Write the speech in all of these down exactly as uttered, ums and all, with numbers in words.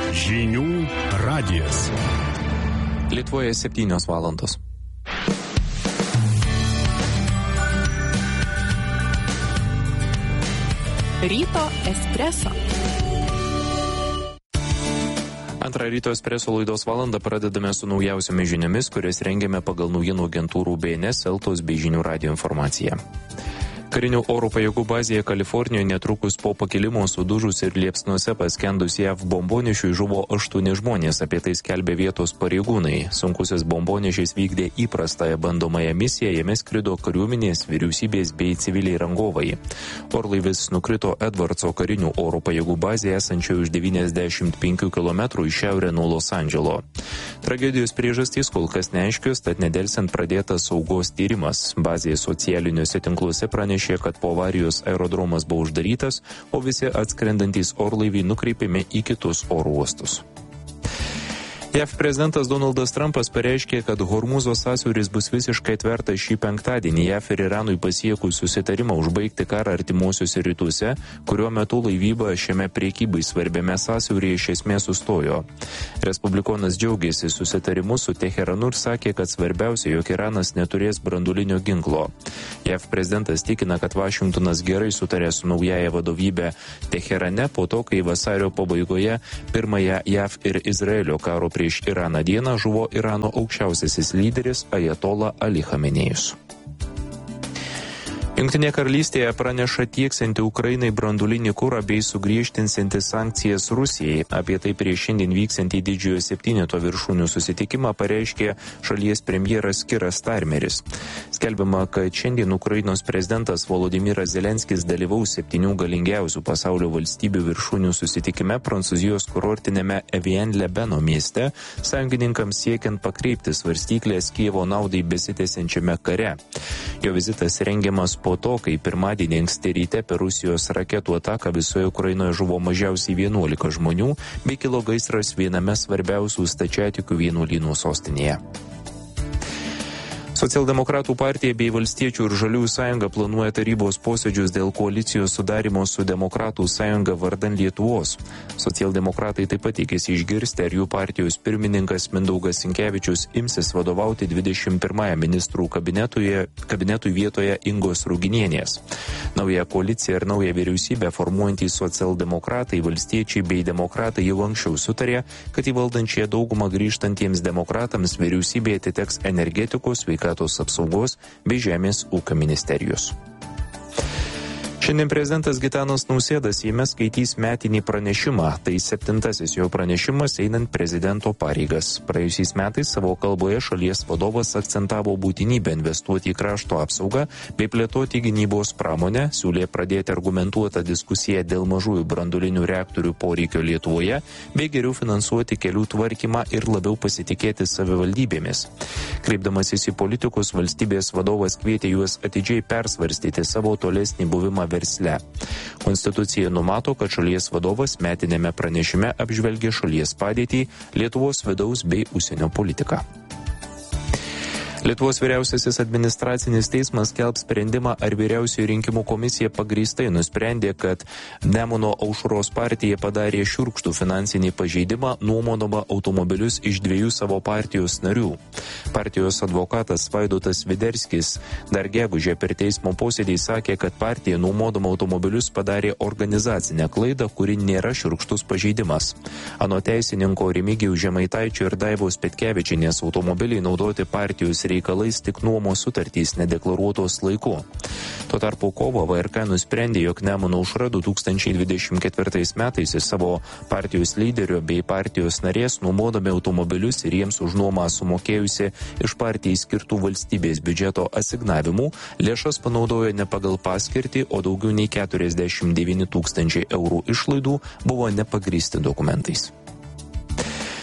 Žinių radijas. Lietuvoje septynios valandos. Ryto espreso. Antrą ryto espreso laidos valandą pradedame su naujausiamis žiniomis, kurias rengiame pagal naujienų agentūrų B N S, Eltos bei Žinių radijo informaciją. Karinių oro pajėgų bazėje Kalifornijoje netrukus po pakilimo sudužus ir liepsnuose paskendus J A V bombonešiui žuvo aštuoni žmonės, apie tai skelbė vietos pareigūnai. Sunkusis bombonešis vykdė įprastąją bandomąją misiją, jame skrido kariuomenės, vyriausybės bei civiliai rangovai. Orlaivis nukrito Edwardso karinių oro pajėgų bazėje esančioje už devyniasdešimt penkių kilometrų į šiaurę nuo Los Andželo. Tragedijos priežastys kol kas neaiškios, tad nedelsiant pradėtas saugos tyrimas. Bazėje socialiniuose tinkluose pranešė, kad po avarijos aerodromas buvo uždarytas, o visi atskrendantys orlaiviai nukreipiami į kitus oro uostus. J A V prezidentas Donaldas Trumpas pareiškė, kad Hormūzo sąsiauris bus visiškai atvertas šį penktadienį J A V ir Iranui pasiekus susitarimą užbaigti karą artimuosiuose rytuose, kuriuo metu laivyba šiame priekybai svarbiame sąsiauryje iš esmės sustojo. Respublikonas džiaugiasi susitarimu su Teheranu ir sakė, kad svarbiausia, jog Iranas neturės branduolinio ginklo. J A V prezidentas tikina, kad Vašingtonas gerai sutarė su naujaja vadovybė Teherane po to, kai vasario pabaigoje pirmąją J A V ir Izraelio karo prieš Iraną dieną žuvo Irano aukščiausiasis lyderis Ajatola Ali Chamenėjus. Jungtinė karalystėje praneša tieksianti Ukrainai branduolinį kurą bei sugriežtinsianti sankcijas Rusijai. Apie tai prieš šiandien vyksiantį didžiojo septyneto viršūnių susitikimą pareiškė šalies premjeras Kiras Starmeris. Skelbiama, kad šiandien Ukrainos prezidentas Volodymyras Zelenskis dalyvaus septynių galingiausių pasaulio valstybių viršūnių susitikime Prancūzijos kurortinėme Evian-le-Beno mieste, sąjungininkams siekiant pakreipti svarstyklės Kijevo naudai besitęsiančiame kare. Jo vizitas rengiamas po to, kai pirmadienį anksti ryte per Rusijos raketų ataką visoje Ukrainoje žuvo mažiausiai vienuolika žmonių, bei kilo gaisras viename svarbiausių stačiatikių vienuolynų sostinėje. Socialdemokratų partija bei Valstiečių ir Žaliųjų sąjunga planuoja tarybos posėdžius dėl koalicijos sudarimo su Demokratų sąjunga vardan Lietuvos. Socialdemokratai taip pat tikisi išgirsti, ar jų partijos pirmininkas Mindaugas Sinkevičius imsis vadovauti dvidešimt pirmajam ministrų kabinetui vietoje Ingos Ruginienės. Naują koaliciją ir naują vyriausybę formuojantys socialdemokratai, valstiečiai bei demokratai jau anksčiau sutarė, kad į valdančiąją daugumą grįžtantiems demokratams vyriausybėje atiteks energetikos, sveikatos apsaugos bei žemės ūkio ministerijos. Šiandien prezidentas Gitanas Nausėda Seime skaitys metinį pranešimą. Tai septintasis jo pranešimas einant prezidento pareigas. Praėjusiais metais savo kalboje šalies vadovas akcentavo būtinybę investuoti į krašto apsaugą bei plėtoti gynybos pramonę, siūlė pradėti argumentuotą diskusiją dėl mažųjų branduolinių reaktorių poreikio Lietuvoje bei geriau finansuoti kelių tvarkymą ir labiau pasitikėti savivaldybėmis. Kreipdamasis į politikus, valstybės vadovas kvietė juos atidžiai persvarstyti savo tolesnį buvimą versle. Konstitucija numato, kad šalies vadovas metinėme pranešime apžvelgia šalies padėtį, Lietuvos vidaus bei užsienio politiką. Lietuvos vyriausiasis administracinis teismas skelbs sprendimą, ar vyriausioji rinkimų komisija pagrįstai nusprendė, kad Nemuno aušros partija padarė šiurkštų finansinį pažeidimą nuomodama automobilius iš dviejų savo partijos narių. Partijos advokatas Vaidotas Viderskis dar gegužę per teismo posėdį sakė, kad partija nuomodama automobilius padarė organizacinę klaidą, kuri nėra šiurkštus pažeidimas. Anot teisininko Remigijaus Žemaitaičio ir Daivos Petkevičienės automobiliai naudoti partijos reikalais tik nuomos sutartys nedeklaruotos laiku. Tuo tarpu kovo V R K nusprendė, jog Nemuno aušra du tūkstančiai dvidešimt ketvirtais metais iš savo partijos lyderio bei partijos narės nuomodami automobilius ir jiems už nuomą sumokėjusi iš partijai skirtų valstybės biudžeto asignavimų, lėšas panaudojo ne pagal paskirtį, o daugiau nei keturiasdešimt devyni tūkstančiai eurų išlaidų buvo nepagrįsti dokumentais.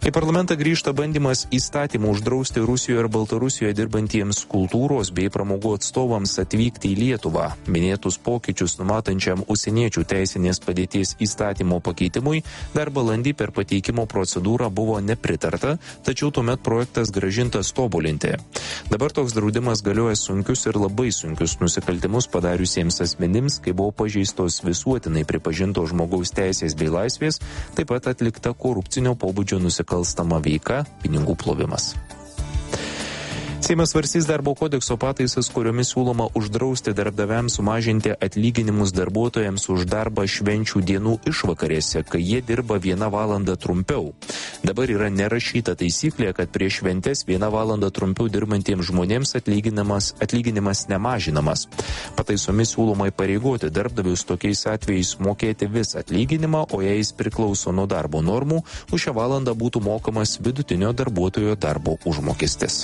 Į parlamentą grįžta bandymas įstatymų uždrausti Rusijoje ir Baltarusijoje dirbantiems kultūros bei pramogų atstovams atvykti į Lietuvą. Minėtus pokyčius numatančiam užsieniečių teisinės padėties įstatymo pakeitimui dar balandį per pateikimo procedūrą buvo nepritarta, tačiau tuomet projektas grąžintas tobulinti. Dabar toks draudimas galioja sunkius ir labai sunkius nusikaltimus padariusiems asmenims, kai buvo pažeistos visuotinai pripažintos žmogaus teisės bei laisvės, taip pat atlikta korupcinio pobūdžio nusikalstama veika – pinigų plovimas. Seimas svarstys darbo kodekso pataisas, kuriomis siūloma uždrausti darbdaviams sumažinti atlyginimus darbuotojams už darbą švenčių dienų išvakarėse, kai jie dirba vieną valandą trumpiau. Dabar yra nerašyta taisyklė, kad prieš šventes vieną valandą trumpiau dirbantiems žmonėms atlyginimas, atlyginimas nemažinamas. Pataisomis siūloma įpareigoti darbdavius tokiais atvejais mokėti visą atlyginimą, o jei jis priklauso nuo darbo normų, už šią valandą būtų mokamas vidutinio darbuotojo darbo užmokestis.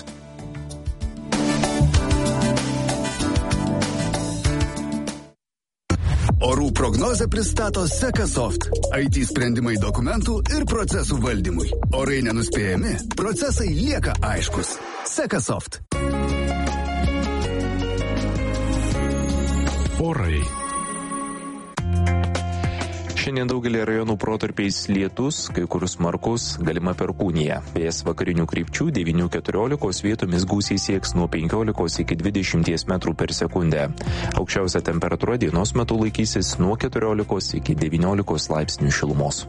Orų prognozę pristato Sekasoft. I T sprendimai dokumentų ir procesų valdymui. Orai nenuspėjami, procesai lieka aiškus. Sekasoft. Orai. Šiandien daugelį rajonų protarpiais lietus, kai kur smarkus, galima perkūnija. Vėjas vakarinių krypčių devynių keturiolikos, vietomis gūsiai sieks nuo penkiolikos iki dvidešimties metrų per sekundę. Aukščiausia temperatūra dienos metu laikysis nuo keturiolikos iki devyniolikos laipsnių šilumos.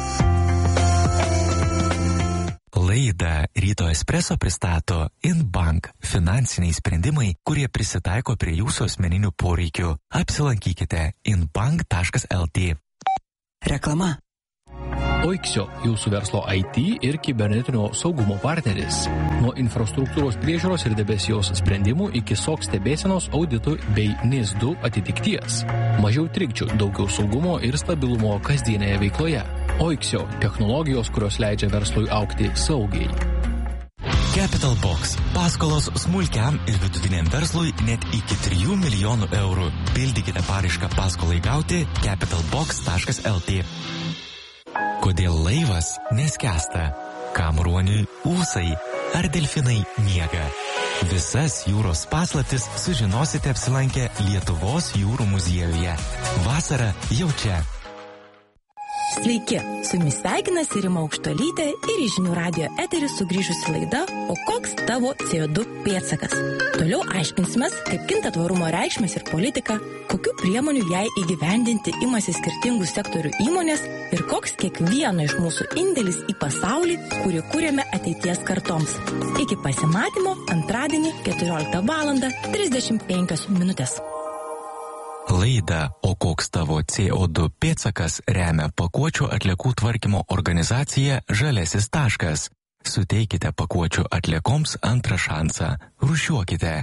Laidą Ryto Espresso pristato InBank – finansiniai sprendimai, kurie prisitaiko prie jūsų asmeninių poreikių. Apsilankykite inbank taškas lt. Reklama. Oiksio – jūsų verslo I T ir kibernetinio saugumo partneris. Nuo infrastruktūros priežiūros ir debesijos sprendimų iki S O C stebėsenos auditų bei N I S du atitikties. Mažiau trikdžių, daugiau saugumo ir stabilumo kasdienėje veikloje. Oiksio – technologijos, kurios leidžia verslui augti saugiai. Capital Box – paskolos smulkiam ir vidutiniam verslui net iki trijų milijonų eurų. Pildykite paraišką paskolai gauti capital box taškas lt. Kodėl laivas neskęsta? Kam ruoniui ūsai? Ar delfinai miega? Visas jūros paslaptis sužinosite apsilankę Lietuvos jūrų muziejuje. Vasara jau čia. Sveiki, su jumis sveikinasi Rima Aukštuolytė ir į Žinių radijo eterį sugrįžusi laida O koks tavo C O du pėdsakas? Toliau aiškinsimės, kaip kinta tvarumo reikšmės ir politika, kokių priemonių jai įgyvendinti imasi skirtingų sektorių įmonės ir koks kiekvieno iš mūsų indėlis į pasaulį, kurį kūrėme ateities kartoms. Iki pasimatymo antradienį keturioliktą valandą trisdešimt penkios minutės. Laidą O koks tavo C O du pėdsakas remia pakuočių atliekų tvarkymo organizacija Žalesis taškas. Suteikite pakuočių atliekoms antrą šansą. Rūšiuokite.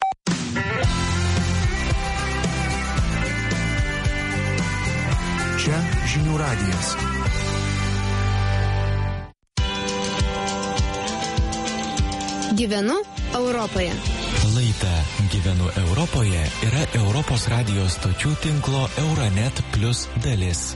Čia Žinių radijas. Gyvenu Europoje. Laida Gyvenu Europoje yra Europos radijo stočių tinklo Euronet Plus dalis.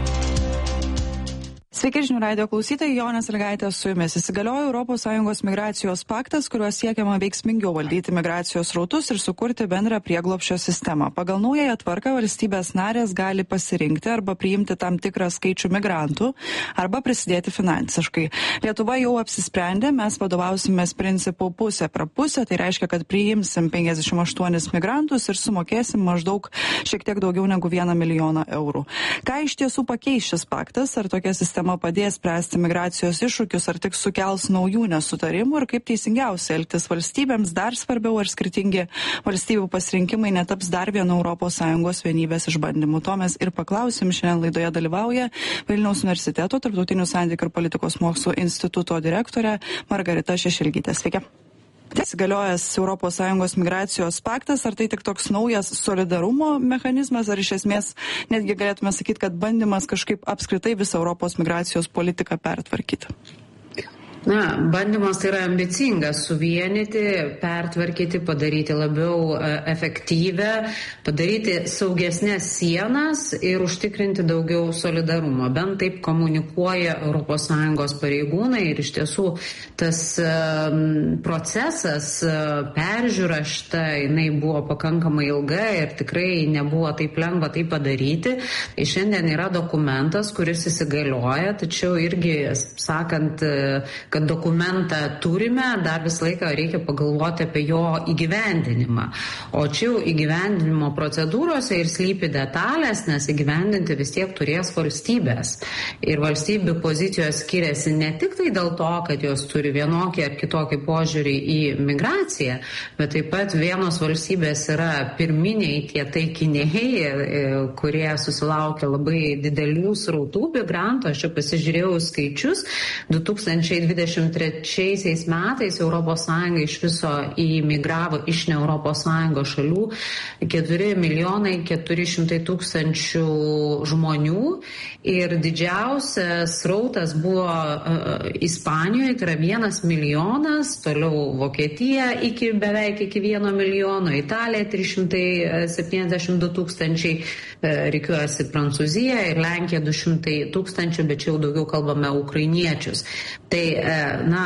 Sveiki, Žinių radijo klausytojai, Jonė Sąlygaitė su jumis. Įsigaliojo Europos Sąjungos migracijos paktas, kuriuo siekiama veiksmingiau valdyti migracijos srautus ir sukurti bendrą prieglobsčio sistemą. Pagal naująją tvarką valstybės narės gali pasirinkti arba priimti tam tikrą skaičių migrantų, arba prisidėti finansiškai. Lietuva jau apsisprendė, mes vadovausimės principu pusę pra pusę, tai reiškia, kad priimsim penkiasdešimt aštuonis migrantus ir sumokėsim maždaug šiek tiek daugiau negu vieną milijoną eurų. Ką iš tiesų pakeis šis paktas, ar tokia sistema padės spręsti migracijos iššūkius, ar tik sukels naujų nesutarimų ir kaip teisingiausia elgtis valstybėms, dar svarbiau, ar skirtingi valstybių pasirinkimai netaps dar vienu Europos Sąjungos vienybės išbandymu. To mes ir paklausim. Šiandien laidoje dalyvauja Vilniaus universiteto Tarptautinių santykių ir politikos mokslų instituto direktorė Margarita Šešelgytė. Sveiki. Įsigaliojęs Europos Sąjungos migracijos paktas, ar tai tik toks naujas solidarumo mechanizmas, ar iš esmės netgi galėtume sakyti, kad bandymas kažkaip apskritai visą Europos migracijos politiką pertvarkyti? Na, bandymas tai yra ambicingas, suvienyti, pertvarkyti, padaryti labiau efektyvę, padaryti saugesnės sienas ir užtikrinti daugiau solidarumo. Bent taip komunikuoja Europos Sąjungos pareigūnai ir iš tiesų tas procesas, peržiūra šita, jinai buvo pakankamai ilga ir tikrai nebuvo taip lengva tai padaryti. Tai šiandien yra dokumentas, kuris įsigalioja, tačiau irgi, sakant, kad dokumentą turime, dar visą laiką reikia pagalvoti apie jo įgyvendinimą. O čia jau įgyvendinimo procedūrose ir slypi detalės, nes įgyvendinti vis tiek turės valstybės. Ir valstybių pozicijos skiriasi ne tik tai dėl to, kad jos turi vienokį ar kitokį požiūrį į migraciją, bet taip pat vienos valstybės yra pirminiai tie taikiniai, kurie susilaukia labai didelių srautų migrantų. Aš čia pasižiūrėjau skaičius. du tūkstančiai dvidešimt trečiaisiais metais Europos Sąjunga iš viso įmigravo iš ne Europos Sąjungos šalių keturi milijonai keturi šimtai tūkstančių žmonių ir didžiausias srautas buvo uh, Ispanijoje, tai yra vienas milijonas, toliau Vokietija iki beveik iki vieno milijono, Italija trys šimtai septyniasdešimt du tūkstančiai, uh, rikiuojasi Prancūzija ir Lenkija du šimtai tūkstančių, bet čia jau daugiau kalbame ukrainiečius. Tai na,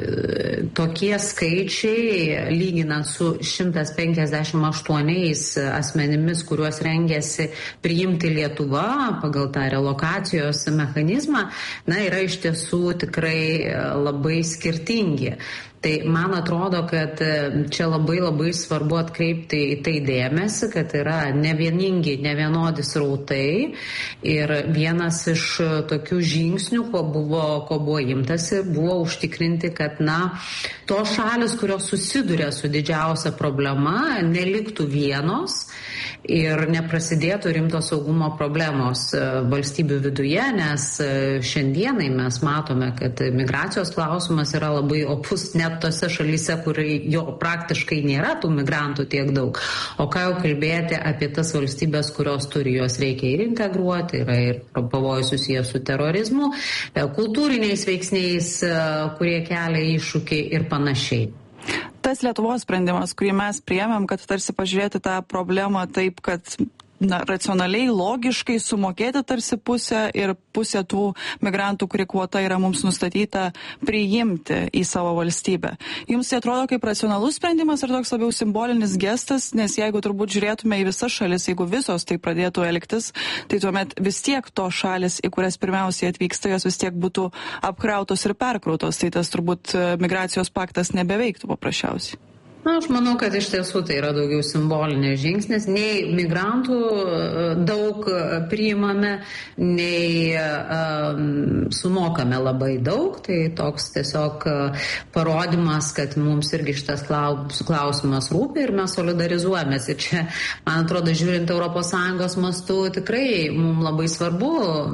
tokie skaičiai, lyginant su šimtas penkiasdešimt aštuoniais asmenimis, kuriuos rengėsi priimti Lietuva pagal tą relokacijos mechanizmą, na, yra iš tiesų tikrai labai skirtingi. Tai man atrodo, kad čia labai labai svarbu atkreipti į tai dėmesį, kad yra ne vieningi, ne vienodi srautai. Ir vienas iš tokių žingsnių, ko buvo, ko buvo imtasi, buvo užtikrinti, kad na, tos šalis, kurios susiduria su didžiausia problema, neliktų vienos ir neprasidėtų rimtos saugumo problemos valstybių viduje, nes šiandienai mes matome, kad migracijos klausimas yra labai opus net tose šalyse, kur jo praktiškai nėra tų migrantų tiek daug. O ką jau kalbėti apie tas valstybės, kurios turi, juos reikia ir integruoti, yra ir pavojus susijęs su terorizmu, kultūriniais veiksniais, kurie kelia iššūkį ir panašiai. Tas Lietuvos sprendimas, kurį mes priėmėm, kad tarsi pažiūrėti tą problemą taip, kad na, racionaliai, logiškai sumokėti tarsi pusę ir pusę tų migrantų, kuri kvota yra mums nustatyta, priimti į savo valstybę. Jums tai atrodo kaip racionalus sprendimas ar toks labiau simbolinis gestas, nes jeigu turbūt žiūrėtume į visas šalis, jeigu visos tai pradėtų elgtis, tai tuomet vis tiek to šalis, į kurias pirmiausiai atvyksta, jos vis tiek būtų apkrautos ir perkrautos, tai tas turbūt migracijos paktas nebeveiktų paprasčiausiai. Na, aš manau, kad iš tiesų tai yra daugiau simbolinės žingsnis. Nei migrantų daug priimame, nei um, sumokame labai daug. Tai toks tiesiog parodimas, kad mums irgi šitas klausimas rūpi ir mes solidarizuojamės. Ir čia, man atrodo, žiūrint Europos Sąjungos mastu, tikrai mums labai svarbu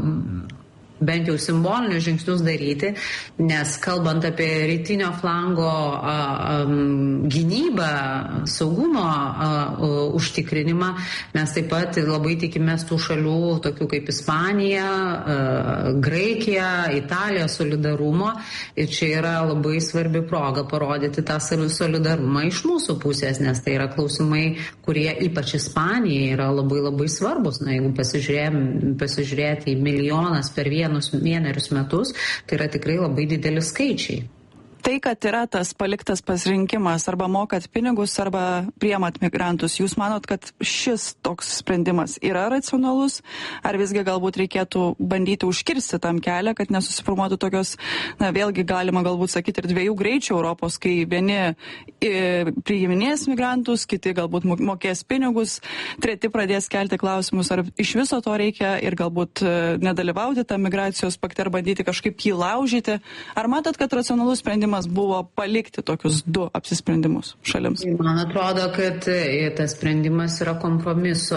bent jau simbolinius žingsnius daryti, nes kalbant apie rytinio flango a, a, gynybą, saugumo a, a, užtikrinimą, mes taip pat labai tikimės tų šalių, tokių kaip Ispanija, a, Graikija, Italija solidarumo ir čia yra labai svarbi proga parodyti tą solidarumą iš mūsų pusės, nes tai yra klausimai, kurie ypač Ispanijai yra labai labai svarbus. Na, jeigu pasižiūrėti į milijonas per vieną vienerius metus, tai yra tikrai labai dideli skaičiai. Tai, kad yra tas paliktas pasirinkimas, arba mokat pinigus, arba priemat migrantus, jūs manot, kad šis toks sprendimas yra racionalus, ar visgi galbūt reikėtų bandyti užkirsti tam kelią, kad nesusiformuotų tokios, na vėlgi galima galbūt sakyti ir dviejų greičių Europos, kai vieni priiminės migrantus, kiti galbūt mokės pinigus, treti pradės kelti klausimus, ar iš viso to reikia ir galbūt nedalyvauti tą migracijos pakte ar bandyti kažkaip jį laužyti. Ar matot, kad racionalus sprendimas sprendimas buvo palikti tokius du apsisprendimus šalims? Man atrodo, kad tas sprendimas yra kompromiso,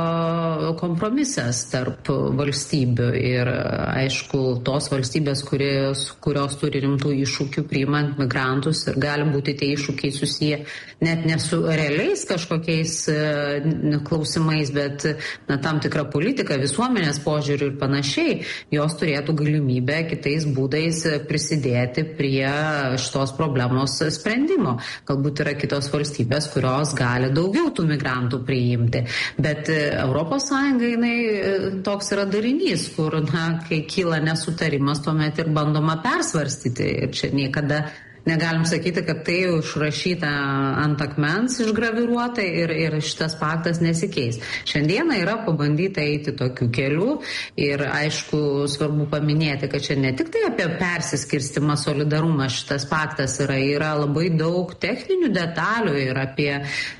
kompromisas tarp valstybių ir aišku, tos valstybės, kurios, kurios turi rimtų iššūkių priimant migrantus ir gali būti tie iššūkiai susiję net ne su realiais kažkokiais klausimais, bet na, tam tikra politika, visuomenės požiūrių ir panašiai, jos turėtų galimybę kitais būdais prisidėti prie šitos problemos sprendimo. Galbūt yra kitos valstybės, kurios gali daugiau tų migrantų priimti, bet Europos Sąjunga, jinai toks yra darinys, kur, na, kai kyla nesutarimas, tuomet ir bandoma persvarstyti ir čia niekada negalim sakyti, kad tai jau išrašyta ant akmens, išgraviruota ir, ir šitas paktas nesikeis. Šiandieną yra pabandyta eiti tokiu keliu ir aišku, svarbu paminėti, kad čia ne tik tai apie persiskirstimą, solidarumą šitas paktas yra, yra labai daug techninių detalių ir apie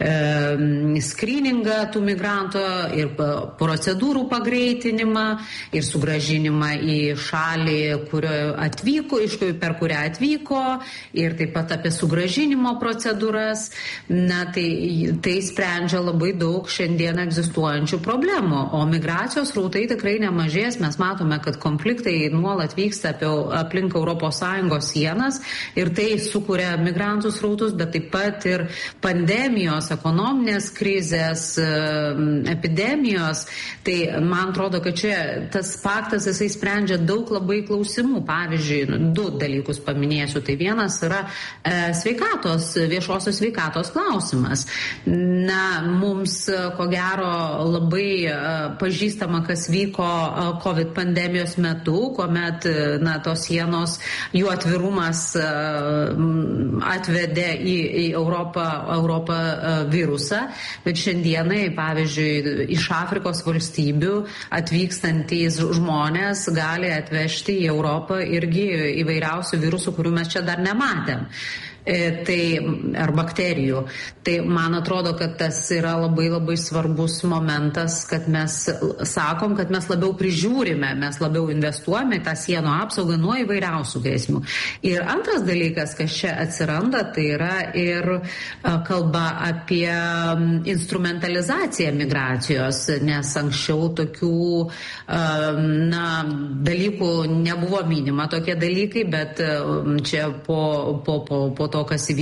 e, skryningą tų migrantų ir procedūrų pagreitinimą ir sugrąžinimą į šalį, kurio atvyko, iš per kurią atvyko, ir taip pat apie sugrąžinimo procedūras. Na, tai, tai sprendžia labai daug šiandien egzistuojančių problemų. O migracijos rautai tikrai nemažės. Mes matome, kad konfliktai nuolat vyksta apie, aplink Europos Sąjungos sienas ir tai sukuria migrantų srautus, bet taip pat ir pandemijos, ekonominės krizės, epidemijos. Tai man atrodo, kad čia tas paktas, jisai sprendžia daug labai klausimų. Pavyzdžiui, du dalykus paminėsiu. Tai vienas yra e, sveikatos, viešosios sveikatos klausimas. Na, mums, ko gero, labai e, pažįstama, kas vyko e, COVID pandemijos metu, kuomet, na, tos sienos, jų atvirumas e, atvedė į, į Europą, Europą e, virusą, bet šiandienai, pavyzdžiui, iš Afrikos valstybių atvykstantys žmonės gali atvežti į Europą irgi įvairiausių virusų, kurių mes čia dar nematėme. Matėm. Tai, ar bakterijų. Tai man atrodo, kad tas yra labai labai svarbus momentas, kad mes sakom, kad mes labiau prižiūrime, mes labiau investuojame į tą sienų apsaugą nuo įvairiausių grėsmių. Ir antras dalykas, kas čia atsiranda, tai yra ir kalba apie instrumentalizaciją migracijos, nes anksčiau tokių na, dalykų nebuvo minima, tokie dalykai, bet čia po, po, po, po to, kas įvyko